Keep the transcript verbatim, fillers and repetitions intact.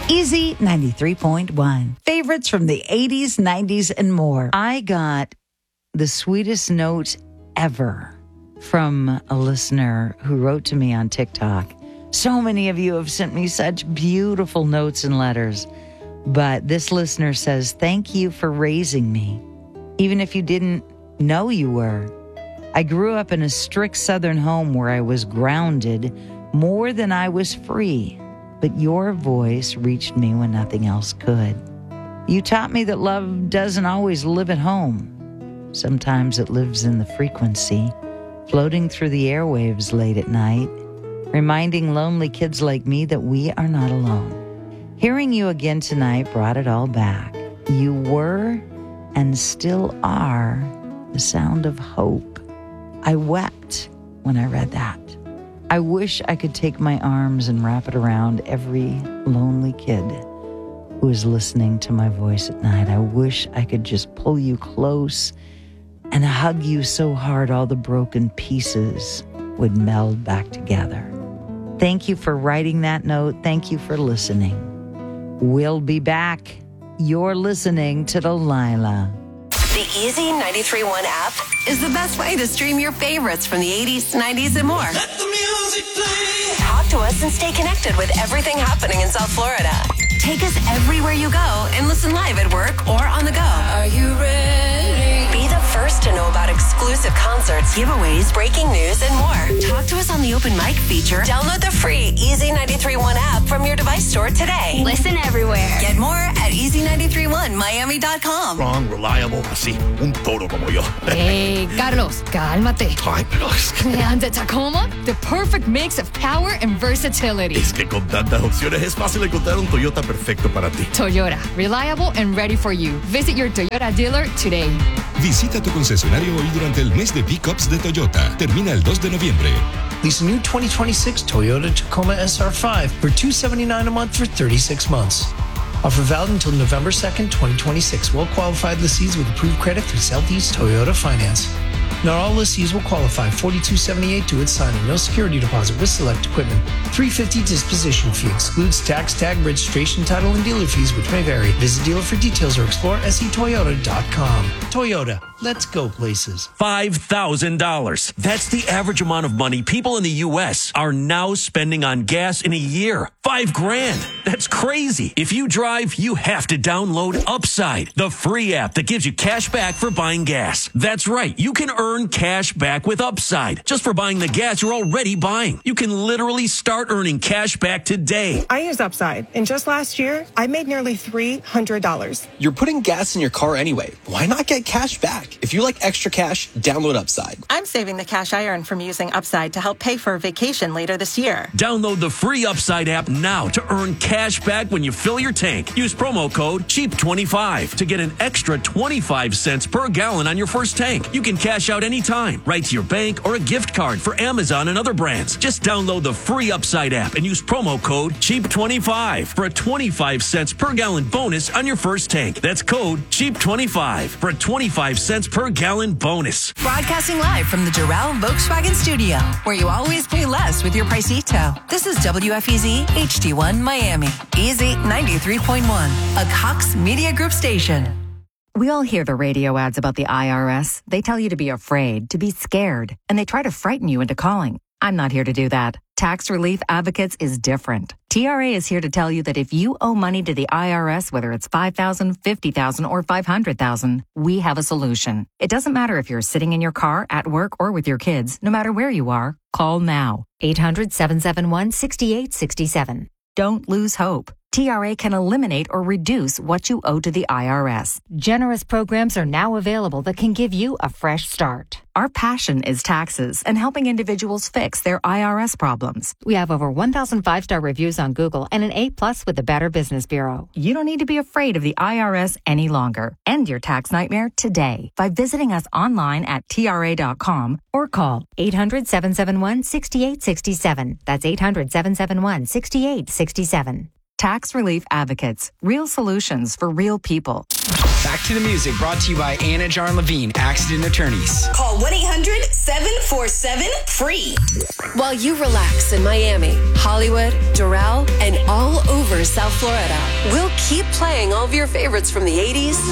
Easy ninety-three point one. Favorites from the eighties, nineties, and more. I got the sweetest note ever from a listener who wrote to me on TikTok. So many of you have sent me such beautiful notes and letters. But this listener says, thank you for raising me, even if you didn't know you were. I grew up in a strict Southern home where I was grounded more than I was free. But your voice reached me when nothing else could. You taught me that love doesn't always live at home. Sometimes it lives in the frequency, floating through the airwaves late at night, reminding lonely kids like me that we are not alone. Hearing you again tonight brought it all back. You were and still are the sound of hope. I wept when I read that. I wish I could take my arms and wrap it around every lonely kid who is listening to my voice at night. I wish I could just pull you close and hug you so hard all the broken pieces would meld back together. Thank you for writing that note. Thank you for listening. We'll be back. You're listening to Delilah. The Easy ninety-three point one app is the best way to stream your favorites from the eighties, nineties, and more. Let the music play. Talk to us and stay connected with everything happening in South Florida. Take us everywhere you go and listen live at work or on the go. Are you ready? Be the first to know about exclusive concerts, giveaways, breaking news, and more. Talk to us on the open mic feature. Download the free Easy ninety-three point one app from your device store today. Listen everywhere. Get more at easy nine three one miami dot com. Strong, reliable, así, un toro como yo. Hey, Carlos, cálmate. Ay, pero es que... And the Tacoma, the perfect mix of power and versatility. Es que con tantas opciones es fácil encontrar un Toyota perfecto para ti. Toyota, reliable and ready for you. Visit your Toyota dealer today. Visita tu concesionario hoy durante el mes de pickups de Toyota. Termina el dos de noviembre. Lease a new twenty twenty-six Toyota Tacoma S R five for two hundred seventy-nine dollars a month for thirty-six months. Offer valid until November second, twenty twenty-six. Well-qualified lessees with approved credit through Southeast Toyota Finance. Not all lessees will qualify. forty-two seventy-eight to its signing. No security deposit with select equipment. three hundred fifty dollars disposition fee. Excludes tax, tag, registration, title, and dealer fees, which may vary. Visit dealer for details or explore S E Toyota dot com. Toyota, let's go places. five thousand dollars. That's the average amount of money people in the U S are now spending on gas in a year. Five grand. That's crazy. If you drive, you have to download Upside, the free app that gives you cash back for buying gas. That's right. You can earn cash back with Upside just for buying the gas you're already buying. You can literally start earning cash back today. I use Upside, and just last year, I made nearly three hundred dollars. You're putting gas in your car anyway. Why not get cash back? If you like extra cash, download Upside. I'm saving the cash I earn from using Upside to help pay for a vacation later this year. Download the free Upside app now to earn cash back when you fill your tank. Use promo code cheap twenty-five to get an extra twenty-five cents per gallon on your first tank. You can cash out anytime, right to your bank or a gift card for Amazon and other brands. Just download the free Upside app and use promo code cheap twenty-five for a twenty-five cents per gallon bonus on your first tank. That's code cheap twenty-five for a twenty-five cents per gallon bonus. Broadcasting live from the Doral Volkswagen studio, where you always pay less with your Pricito. This is W F E Z H D one Miami. Easy ninety-three point one, a Cox Media Group station. We all hear the radio ads about the I R S. They tell you to be afraid, to be scared, and they try to frighten you into calling. I'm not here to do that. Tax Relief Advocates is different. T R A is here to tell you that if you owe money to the I R S, whether it's five thousand dollars, fifty thousand dollars, or five hundred thousand dollars, we have a solution. It doesn't matter if you're sitting in your car, at work, or with your kids. No matter where you are, call now. eight hundred, seven seven one, six eight six seven. Don't lose hope. T R A can eliminate or reduce what you owe to the I R S. Generous programs are now available that can give you a fresh start. Our passion is taxes and helping individuals fix their I R S problems. We have over one thousand five-star reviews on Google and an A plus with the Better Business Bureau. You don't need to be afraid of the I R S any longer. End your tax nightmare today by visiting us online at T R A dot com or call eight hundred, seven seven one, six eight six seven. That's eight hundred, seven seven one, six eight six seven. Tax Relief Advocates. Real solutions for real people. Back to the music, brought to you by Anna Jarn Levine, Accident Attorneys. Call one eight hundred, seven four seven, free. While you relax in Miami, Hollywood, Doral, and all over South Florida. We'll keep playing all of your favorites from the eighties,